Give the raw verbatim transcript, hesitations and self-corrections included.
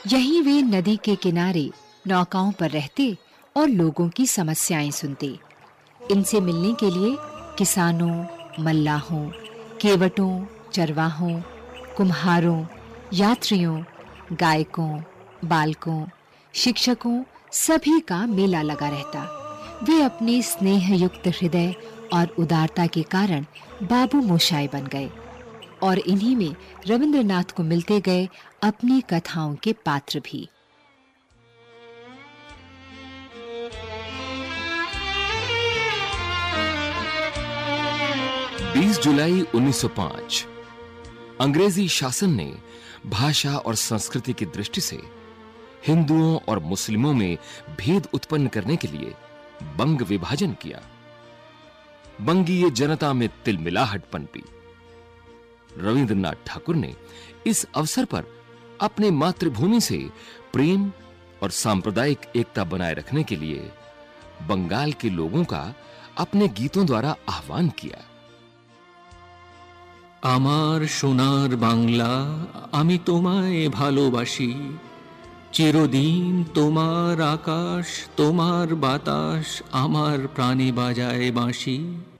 यहीं वे नदी के किनारे नौकाओं पर रहते और लोगों की समस्याएं सुनते। इनसे मिलने के लिए किसानों, मल्लाहों, केवटों, चरवाहों, कुम्हारों, यात्रियों, गायकों, बालकों, शिक्षकों सभी का मेला लगा रहता। वे अपने स्नेहयुक्त हृदय और उदारता के कारण बाबू मोशाय बन गए और इन्हीं में रविंद्रनाथ को मिलते गए अपनी कथाओं के पात्र भी। बीस जुलाई उन्नीस सौ पाँच अंग्रेजी शासन ने भाषा और संस्कृति की दृष्टि से हिंदुओं और मुस्लिमों में भेद उत्पन्न करने के लिए बंग विभाजन किया। बंगीय जनता में तिलमिलाहट पनपी। रविंद्रनाथ ठाकुर ने इस अवसर पर अपने मातृभूमि से प्रेम और सांप्रदायिक एकता बनाए रखने के लिए बंगाल के लोगों का अपने गीतों द्वारा आह्वान किया। आमार सोनार बांगला आमी तोमाय भालोबाशी, चिरदिन तोमार आकाश तोमार बातास आमार प्राणे बाजाय बांशी।